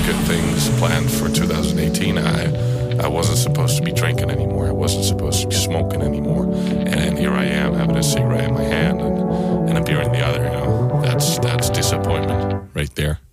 good things planned for 2018. I wasn't supposed to be drinking anymore. I wasn't supposed to be smoking anymore. And here I am having a cigarette in my hand and a beer in the other. That's disappointment right there.